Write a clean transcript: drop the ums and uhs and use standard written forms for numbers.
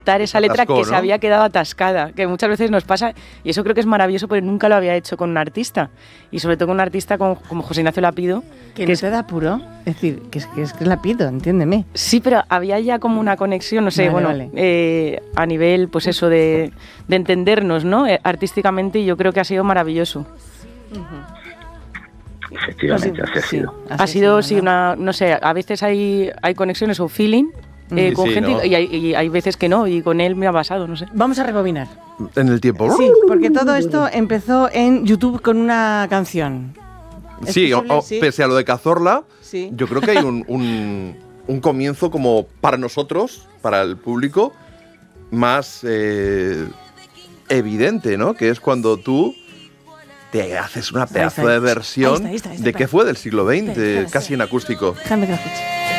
esa letra atascó, que ¿no? se había quedado atascada, que muchas veces nos pasa, y eso creo que es maravilloso porque nunca lo había hecho con un artista, y sobre todo con un artista como José Ignacio Lapido. Que no te da apuro, es decir, que es Lapido, entiéndeme. Sí, pero había ya como una conexión, no sé, Vale. a nivel, pues eso, de entendernos, ¿no? Artísticamente, y yo creo que ha sido maravilloso. Efectivamente, así ha sido. Ha sido, sí, no sé, a veces hay conexiones o feeling con Sí, gente, ¿no? y hay veces que no, y con él me ha pasado, no sé. Vamos a rebobinar. En el tiempo. Sí, porque todo esto empezó en YouTube con una canción. ¿Es Sí, posible? Sí. pese a lo de Cazorla, Sí. yo creo que hay un comienzo como para nosotros, para el público, más evidente, ¿no? Que es cuando tú te haces una pedazo de versión Ahí está, de que fue del siglo XX, espera. casi en acústico. Déjame que la escuche.